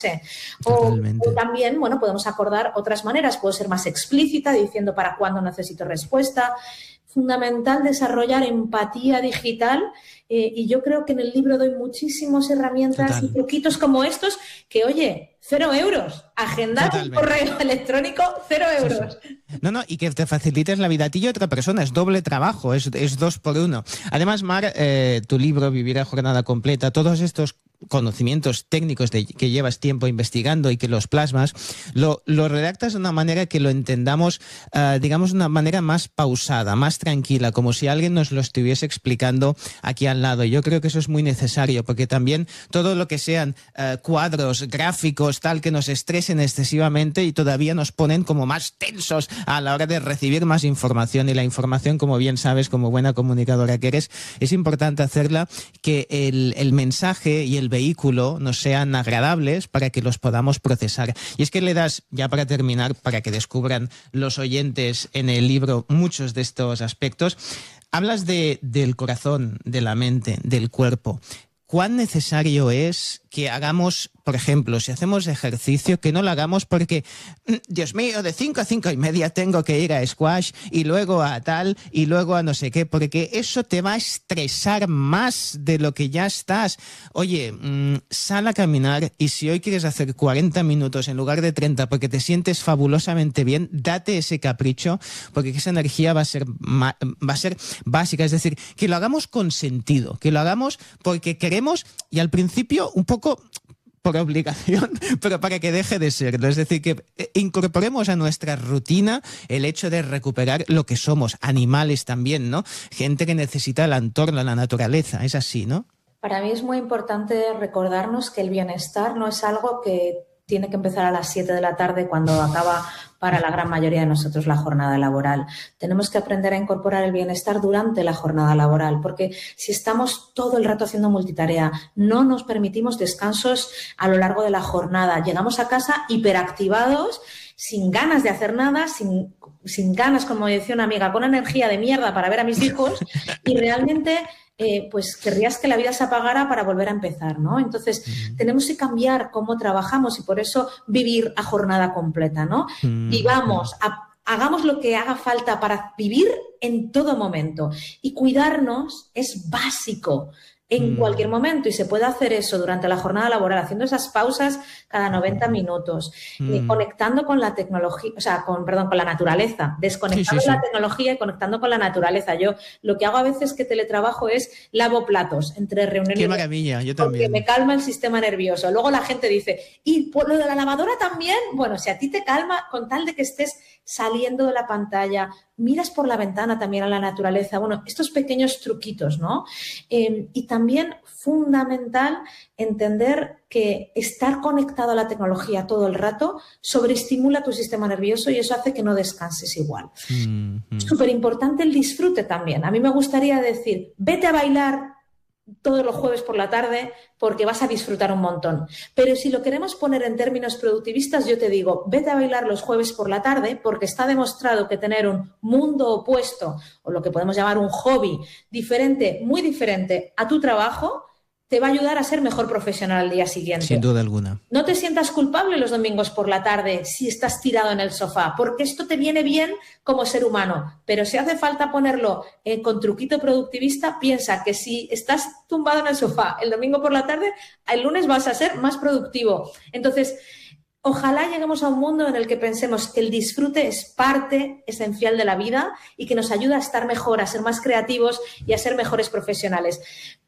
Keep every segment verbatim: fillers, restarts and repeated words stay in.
O, o también, bueno, podemos acordar otras maneras. Puedo ser más explícita diciendo para cuándo necesito respuesta. Fundamental desarrollar empatía digital eh, y yo creo que en el libro doy muchísimas herramientas Total. y truquitos como estos que, oye, cero euros. Agendar Totalmente. un correo electrónico, cero euros. Sí, sí. No, no, y que te facilites la vida a ti y a otra persona. Es doble trabajo, es, es dos por uno. Además, Mar, eh, tu libro, Vivir a Jornada Completa, todos estos conocimientos técnicos de, que llevas tiempo investigando y que los plasmas, lo, lo redactas de una manera que lo entendamos, uh, digamos, de una manera más pausada, más tranquila, como si alguien nos lo estuviese explicando aquí al lado. Yo creo que eso es muy necesario, porque también todo lo que sean uh, cuadros, gráficos, tal, que nos estresen excesivamente y todavía nos ponen como más tensos a la hora de recibir más información. Y la información, como bien sabes, como buena comunicadora que eres, es importante hacerla que el, el mensaje y el vehículo nos sean agradables para que los podamos procesar. Y es que le das, ya para terminar, para que descubran los oyentes en el libro muchos de estos aspectos, hablas de, del corazón, de la mente, del cuerpo. ¿Cuán necesario es que hagamos, por ejemplo, si hacemos ejercicio, que no lo hagamos porque, Dios mío, de cinco a cinco y media tengo que ir a squash y luego a tal y luego a no sé qué, porque eso te va a estresar más de lo que ya estás? Oye, mmm, sal a caminar y si hoy quieres hacer cuarenta minutos en lugar de treinta porque te sientes fabulosamente bien, date ese capricho, porque esa energía va a ser, va a ser básica. Es decir, que lo hagamos con sentido, que lo hagamos porque queremos y al principio un poco por obligación, pero para que deje de serlo. Es decir, que incorporemos a nuestra rutina el hecho de recuperar lo que somos, animales también, ¿no? Gente que necesita el entorno, la naturaleza, es así, ¿no? Para mí es muy importante recordarnos que el bienestar no es algo que tiene que empezar a las siete de la tarde cuando acaba para la gran mayoría de nosotros la jornada laboral. Tenemos que aprender a incorporar el bienestar durante la jornada laboral, porque si estamos todo el rato haciendo multitarea, no nos permitimos descansos a lo largo de la jornada. Llegamos a casa hiperactivados, sin ganas de hacer nada, sin, sin ganas, como decía una amiga, con energía de mierda para ver a mis hijos y realmente... Eh, pues querrías que la vida se apagara para volver a empezar, ¿no? Entonces, mm. tenemos que cambiar cómo trabajamos y por eso vivir a jornada completa, ¿no? Mm. Vivamos, a, hagamos lo que haga falta para vivir en todo momento y cuidarnos es básico en mm. cualquier momento y se puede hacer eso durante la jornada laboral, haciendo esas pausas cada noventa minutos, mm. eh, conectando con la tecnología, o sea, con, perdón, con la naturaleza, desconectando sí, sí, sí. la tecnología y conectando con la naturaleza. Yo lo que hago a veces que teletrabajo es lavo platos entre reuniones. Qué maravilla, yo también. Porque me calma el sistema nervioso. Luego la gente dice, ¿y por lo de la lavadora también? Bueno, si a ti te calma, con tal de que estés saliendo de la pantalla, miras por la ventana también a la naturaleza. Bueno, estos pequeños truquitos, ¿no? Eh, y también fundamental entender que estar conectado a la tecnología todo el rato sobreestimula tu sistema nervioso y eso hace que no descanses igual. Mm-hmm. Súper importante el disfrute también. A mí me gustaría decir, vete a bailar todos los jueves por la tarde porque vas a disfrutar un montón. Pero si lo queremos poner en términos productivistas, yo te digo, vete a bailar los jueves por la tarde porque está demostrado que tener un mundo opuesto o lo que podemos llamar un hobby diferente, muy diferente a tu trabajo, te va a ayudar a ser mejor profesional al día siguiente. Sin duda alguna. No te sientas culpable los domingos por la tarde si estás tirado en el sofá, porque esto te viene bien como ser humano. Pero si hace falta ponerlo eh, con truquito productivista, piensa que si estás tumbado en el sofá el domingo por la tarde, el lunes vas a ser más productivo. Entonces, ojalá lleguemos a un mundo en el que pensemos que el disfrute es parte esencial de la vida y que nos ayuda a estar mejor, a ser más creativos y a ser mejores profesionales.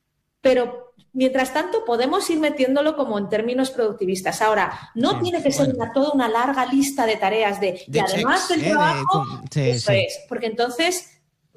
Pero, mientras tanto, podemos ir metiéndolo como en términos productivistas. Ahora, no sí, tiene que bueno. ser una, toda una larga lista de tareas de, de y además checks, del trabajo, eh, de, sí, eso sí. es, porque entonces,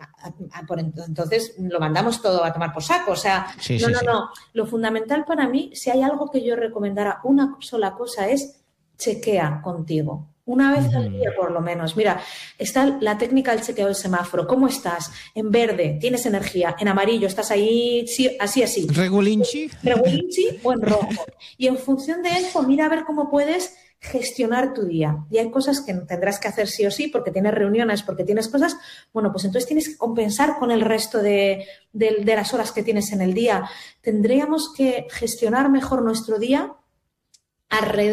por entonces lo mandamos todo a tomar por saco. O sea, sí, no, sí, no, sí. no. Lo fundamental para mí, si hay algo que yo recomendara, una sola cosa es chequea contigo. Una vez al día, por lo menos. Mira, está la técnica del chequeo del semáforo. ¿Cómo estás? En verde, tienes energía. En amarillo, estás ahí, sí, así, así. ¿Regulinchi? Regulinchi o en rojo. Y en función de eso, mira a ver cómo puedes gestionar tu día. Y hay cosas que tendrás que hacer sí o sí porque tienes reuniones, porque tienes cosas. Bueno, pues entonces tienes que compensar con el resto de, de, de las horas que tienes en el día. Tendríamos que gestionar mejor nuestro día alrededor